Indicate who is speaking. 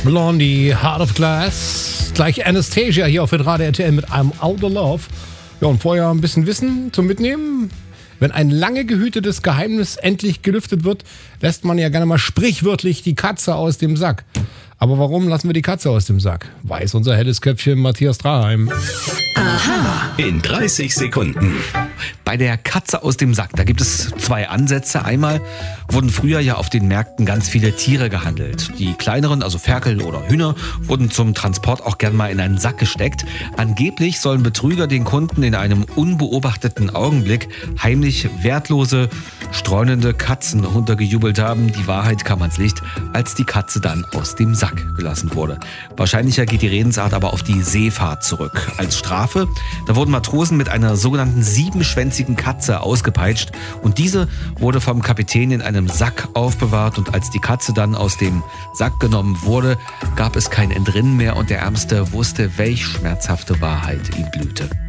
Speaker 1: Blondie, Heart of Glass. Gleich Anastasia hier auf Radio RTL mit einem Outer Love. Ja, und vorher ein bisschen Wissen zum Mitnehmen. Wenn ein lange gehütetes Geheimnis endlich gelüftet wird, lässt man ja gerne mal sprichwörtlich die Katze aus dem Sack. Aber warum lassen wir die Katze aus dem Sack? Weiß unser helles Köpfchen Matthias Draheim.
Speaker 2: Aha. In 30 Sekunden.
Speaker 3: Bei der Katze aus dem Sack, da gibt es zwei Ansätze. Einmal wurden früher ja auf den Märkten ganz viele Tiere gehandelt. Die kleineren, also Ferkel oder Hühner, wurden zum Transport auch gern mal in einen Sack gesteckt. Angeblich sollen Betrüger den Kunden in einem unbeobachteten Augenblick heimlich wertlose, streunende Katzen untergejubelt haben. Die Wahrheit kam ans Licht, als die Katze dann aus dem Sack gelassen wurde. Wahrscheinlicher geht die Redensart aber auf die Seefahrt zurück. Als Strafe, da wurden Matrosen mit einer sogenannten siebenschwänzigen Katze ausgepeitscht und diese wurde vom Kapitän in einem Sack aufbewahrt und als die Katze dann aus dem Sack genommen wurde, gab es kein Entrinnen mehr und der Ärmste wusste, welch schmerzhafte Wahrheit ihm blühte.